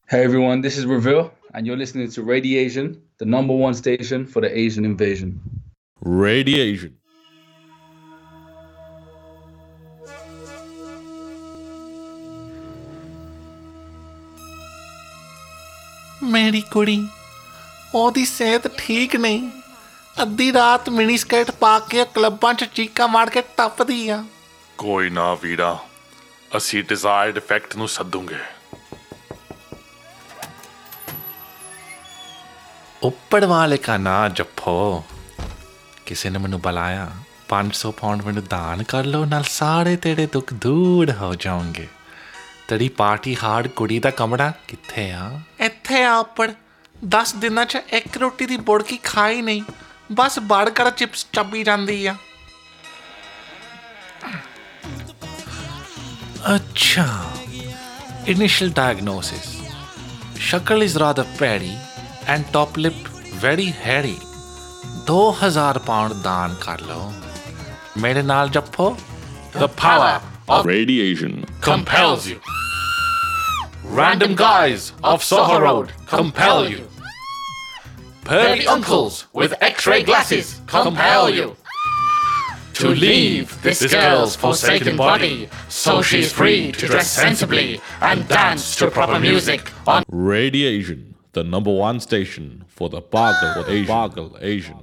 Hey everyone, this is Reveal, and you're listening to Radiation, the number one station for the Asian invasion. Radiation. ਮੇਰੀ ਕੁੜੀ ਉਹਦੀ ਸਿਹਤ ਠੀਕ ਨਹੀਂ। ਅੱਧੀ ਰਾਤ ਮਿਨੀ ਸਕਰਟ ਪਾ ਕੇ ਕਲੱਬਾਂ 'ਚ ਚੀਕਾਂ ਮਾਰ ਕੇ ਟੱਪਦੀ ਆ। ਕੋਈ ਨਾ ਵੀਰਾ, ਅਸੀਂ ਡਿਜ਼ਾਇਰਡ ਇਫੈਕਟ ਨੂੰ ਸੱਦੂਗੇ। ਉੱਪਰ ਵਾਲੇ ਕਾ ਨਾਂ ਜੱਫੋ। ਕਿਸੇ ਨੇ ਮੈਨੂੰ ਬੁਲਾਇਆ, 500 ਪਾਉਂਡ ਮੈਨੂੰ ਦਾਨ ਕਰ ਲਓ, ਨਾਲ ਸਾਰੇ ਤੇਰੇ ਦੁੱਖ ਦੂਰ ਹੋ ਜਾਣਗੇ। ਤੇਰੀ ਪਾਰਟੀ ਹਾਰਡ ਕੁੜੀ ਦਾ ਕਮਰਾ ਕਿੱਥੇ ਆ? ਇੱਥੇ ਆ ਉੱਪਰ। 10 ਦਿਨਾਂ 'ਚ ਇੱਕ ਰੋਟੀ ਦੀ ਬੁੜਕੀ ਖਾਈ ਨਹੀਂ, ਬਸ ਬਰਗਰ ਚਿਪਸ ਚੱਬੀ ਜਾਂਦੀ ਆ। ਅੱਛਾ, ਇਨੀਸ਼ੀਅਲ ਡਾਇਗਨੋਸਿਸ, ਸ਼ਕਲ ਇਜ਼ ਰਾਦਰ ਪੈਰੀ and top lip very Harry. 2000 pound ਦਾਨ ਕਰ ਲਓ ਮੇਰੇ ਨਾਲ ਜੱਫੋ। The power of Radiation. compels you. Random guys of Soho Road compel you. Pervy uncles with X-ray glasses compel you to leave this girl's forsaken body so she's free to dress sensibly and dance to proper music on Radiation, the number one station for the Bagel Asian.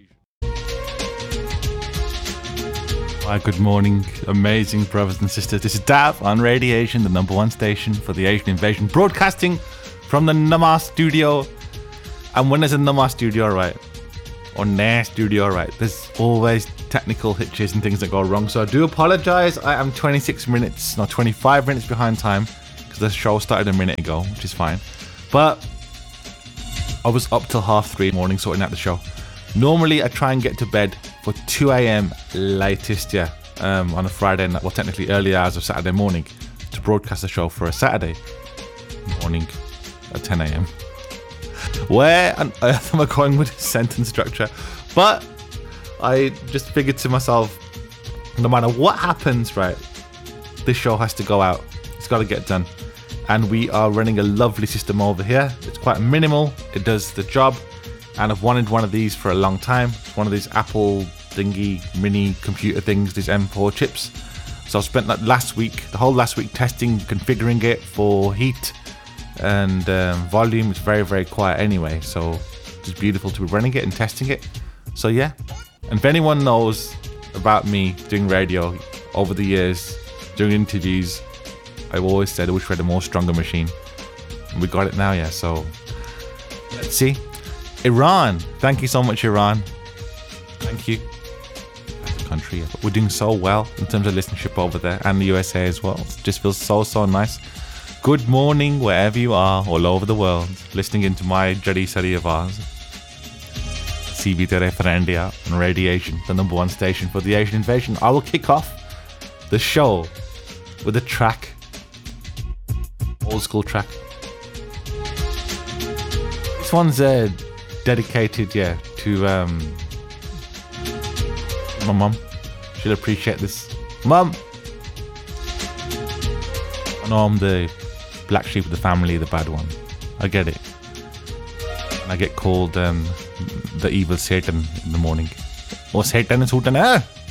Hi, good morning, amazing brothers and sisters. This is Dav on Radiation, the number one station for the Asian invasion, broadcasting from the Namar studio. And when there's a Namar studio, right, or Nair studio, right, there's always technical hitches and things that go wrong. So I do apologize. I am 25 minutes behind time because the show started a minute ago, which is fine. But I was up till 3:30 in the morning sorting out the show. Normally, I try and get to bed for 2 a.m. latest, on a Friday night, well, technically early hours of Saturday morning, to broadcast the show for a Saturday morning at 10 a.m. Where on earth am I going with this sentence structure? But I just figured to myself, no matter what happens, right, this show has to go out. It's got to get done. And we are running a lovely system over here. It's quite minimal. It does the job. And I've wanted one of these for a long time. It's one of these Apple thingy mini computer things, these M4 chips. So I spent the whole last week testing, configuring it for heat and volume. It's very, very quiet anyway. So it's just beautiful to be running it and testing it. So yeah. And if anyone knows about me doing radio over the years, doing interviews, I've always said I wish we had a more stronger machine. And we got it now, yeah. So let's see. Iran, thank you so much, Iran. Thank you. As a country, we're doing so well in terms of listenership over there, and the USA as well. It just feels so nice. Good morning, wherever you are, all over the world, listening into my Jari Sari Avaz. CB Tere for India on Radiation, the number one station for the Asian invasion. I will kick off the show with a track, old school track. This one's dedicated, to my mum. She'll appreciate this. Mum! I know I'm the black sheep of the family, the bad one. I get it. And I get called the evil Satan in the morning. Or Satan and Sultan,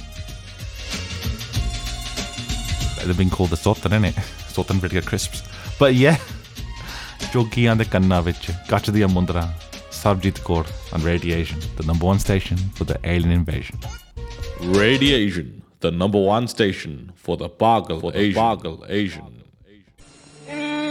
They've been called the Sultan, innit? Sultan will get crisps. But yeah, Jogiyan de Kanna vich, Gach diya mundra. Sarjit Kaur on Radiation, the number one station for the alien invasion. Radiation, the number one station for the Bagel Asian.